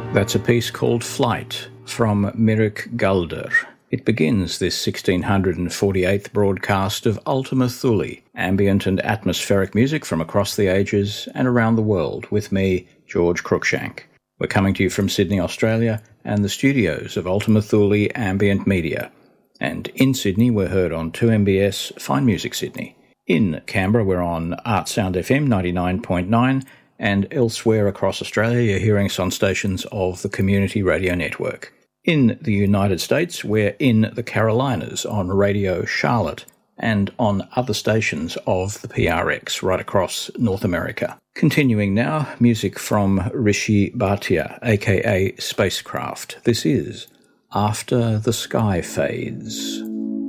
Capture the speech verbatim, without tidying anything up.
That's a piece called Flight from Mirek Galder. It begins this one thousand six hundred forty-eighth broadcast of Ultima Thule, ambient and atmospheric music from across the ages and around the world, with me, George Cruikshank. We're coming to you from Sydney, Australia, and the studios of Ultima Thule Ambient Media. And in Sydney, we're heard on two M B S Fine Music Sydney. In Canberra, we're on Artsound F M ninety-nine point nine, and elsewhere across Australia, you're hearing us on stations of the Community Radio Network. In the United States, we're in the Carolinas on Radio Charlotte and on other stations of the P R X right across North America. Continuing now, music from Rishi Bhatia, aka Spacecraft. This is After the Sky Fades.